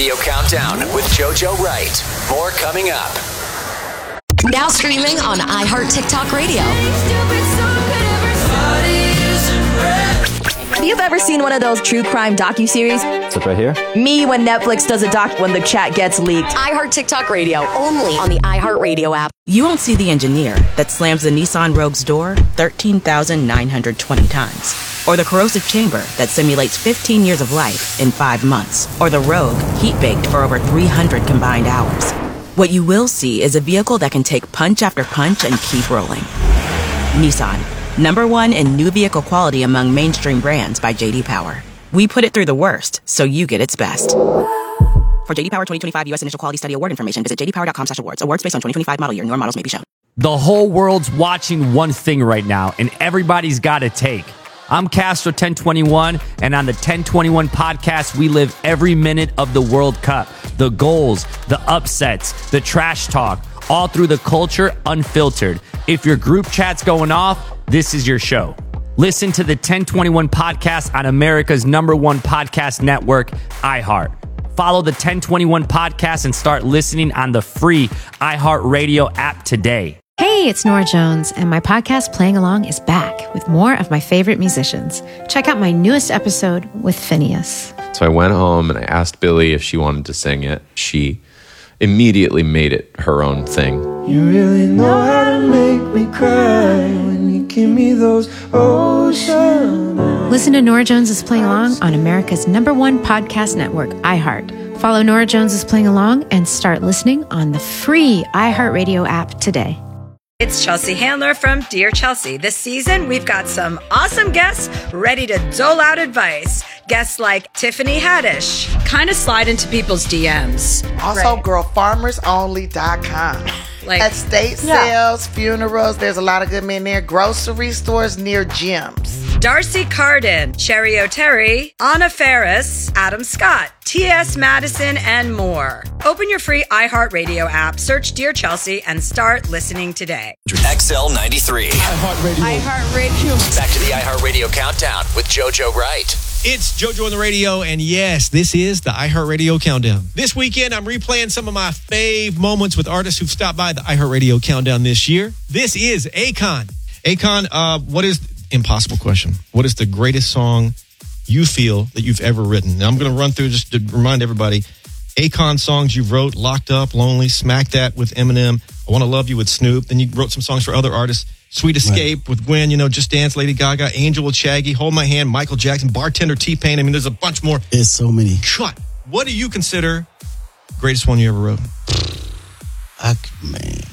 Radio Countdown with JoJo Wright. More coming up. Now streaming on iHeart TikTok Radio. Have you ever seen one of those true crime docuseries? It's right here. Me when Netflix does a doc when the chat gets leaked. iHeart TikTok Radio, only on the iHeart Radio app. You won't see the engineer that slams the Nissan Rogue's door 13,920 times. Or the corrosive chamber that simulates 15 years of life in 5 months. Or the Rogue heat-baked for over 300 combined hours. What you will see is a vehicle that can take punch after punch and keep rolling. Nissan, #1 in new vehicle quality among mainstream brands by J.D. Power. We put it through the worst, so you get its best. For J.D. Power 2025 U.S. Initial Quality Study Award information, visit jdpower.com/awards. Awards based on 2025 model year. Newer models may be shown. The whole world's watching one thing right now, and everybody's got a take. I'm Castro 1021, and on the 1021 podcast, we live every minute of the World Cup. The goals, the upsets, the trash talk, all through the culture, unfiltered. If your group chat's going off, this is your show. Listen to the 1021 podcast on America's #1 podcast network, iHeart. Follow the 1021 podcast and start listening on the free iHeart Radio app today. Hey, it's Nora Jones, and my podcast Playing Along is back with more of my favorite musicians. Check out my newest episode with Phineas. So I went home and I asked Billie if she wanted to sing it. She immediately made it her own thing. You really know how to make me cry when you give me those ocean eyes. Listen to Nora Jones' Playing Along on America's #1 podcast network, iHeart. Follow Nora Jones' Playing Along and start listening on the free iHeartRadio app today. It's Chelsea Handler from Dear Chelsea. This season, we've got some awesome guests ready to dole out advice. Guests like Tiffany Haddish, kind of slide into people's DMs. Also, girlfarmersonly.com. Like estate sales, funerals, there's a lot of good men there. Grocery stores near gyms. Darcy Carden, Cherry O'Terry, Anna Ferris, Adam Scott, T.S. Madison, and more. Open your free iHeartRadio app, search Dear Chelsea, and start listening today. XL93. iHeartRadio. Back to the iHeartRadio Countdown with JoJo Wright. It's JoJo on the radio, and yes, this is the iHeartRadio Countdown. This weekend, I'm replaying some of my fave moments with artists who've stopped by the iHeartRadio Countdown this year. This is Akon. Akon, what is, impossible question, what is the greatest song you feel that you've ever written? Now, I'm going to run through just to remind everybody. Akon songs you wrote: Locked Up, Lonely, Smack That with Eminem, I Want to Love You with Snoop. Then you wrote some songs for other artists. Sweet Escape with Gwen, Just Dance, Lady Gaga, Angel with Shaggy, Hold My Hand, Michael Jackson, Bartender, T-Pain. I mean, there's a bunch more. There's so many. Cut. What do you consider the greatest one you ever wrote? Man.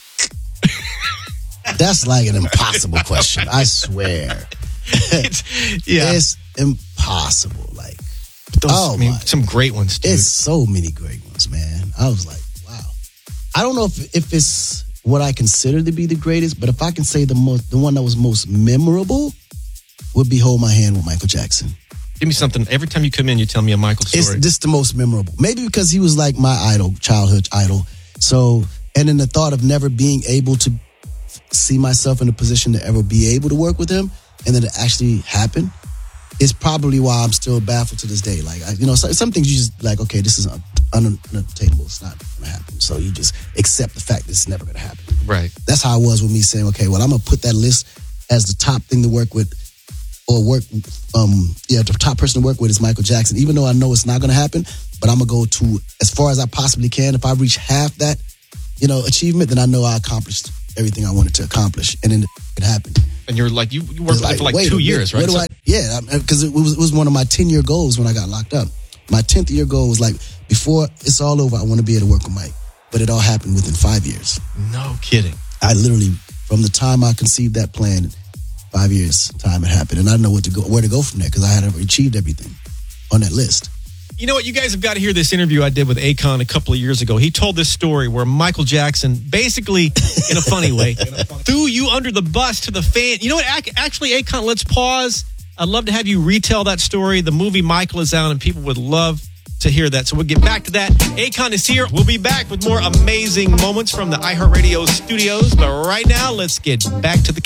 That's like an impossible question. I swear. It's impossible. Like, some great ones, dude. It's so many great ones, man. I was like, wow. I don't know if it's what I consider to be the greatest, but if I can say the one that was most memorable would be Hold My Hand with Michael Jackson. Give me something. Every time you come in, you tell me a Michael story. It's just the most memorable. Maybe because he was like my idol, childhood idol. So, and then the thought of never being able to see myself in a position to ever be able to work with him, and then it actually happened, is probably why I'm still baffled to this day. Like, some things you just like, okay, this is unattainable. It's not going to happen. So you just accept the fact that it's never going to happen. Right. That's how I was with me saying, okay, well, I'm going to put that list as the top thing to work with, or the top person to work with is Michael Jackson. Even though I know it's not going to happen, but I'm going to go to as far as I possibly can. If I reach half that, achievement, then I know I accomplished everything I wanted to accomplish. And then it happened. And you're like, you worked for like 2 years, right? Because it was one of my 10-year goals when I got locked up. My 10th year goal was like, before it's all over, I want to be able to work with Mike. But it all happened within 5 years. No kidding. I literally, from the time I conceived that plan, 5 years time it happened. And I didn't know where to go from there because I had achieved everything on that list. You know what? You guys have got to hear this interview I did with Akon a couple of years ago. He told this story where Michael Jackson, basically, in a funny way, threw you under the bus to the fan. You know what? Actually, Akon, let's pause. I'd love to have you retell that story. The movie Michael is out, and people would love to hear that. So we'll get back to that. Akon is here. We'll be back with more amazing moments from the iHeartRadio studios. But right now, let's get back to the